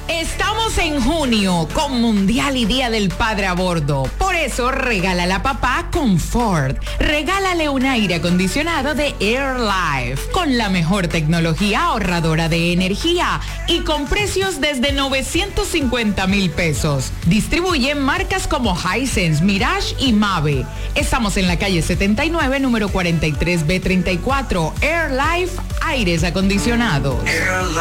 Estamos en junio con Mundial y Día del Padre a bordo. Por eso regálale a papá con Ford. Regálale un aire acondicionado de Air Life con la mejor tecnología ahorradora de energía y con precios desde 950,000 pesos. Distribuyen marcas como Hisense, Mirage y Mave. Estamos en la calle 79, número 43B34. Air Life Aires Acondicionados.